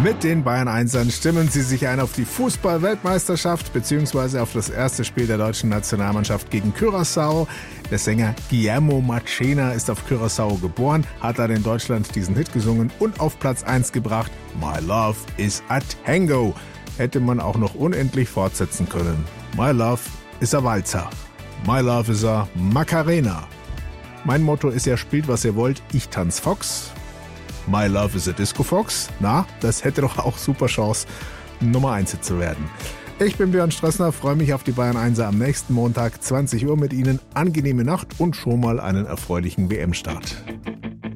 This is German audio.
Mit den Bayern 1ern stimmen sie sich ein auf die Fußball-Weltmeisterschaft bzw. auf das erste Spiel der deutschen Nationalmannschaft gegen Curaçao. Der Sänger Guillermo Marchena ist auf Curaçao geboren, hat dann in Deutschland diesen Hit gesungen und auf Platz 1 gebracht. My Love is a Tango. Hätte man auch noch unendlich fortsetzen können. My Love is a Walzer. My Love is a Macarena. Mein Motto ist ja, spielt was ihr wollt, ich tanz Fox. My Love is a Disco Fox. Na, das hätte doch auch super Chance, Nummer 1 zu werden. Ich bin Björn Strössner, freue mich auf die Bayern 1er am nächsten Montag, 20 Uhr mit Ihnen. Angenehme Nacht und schon mal einen erfreulichen WM-Start.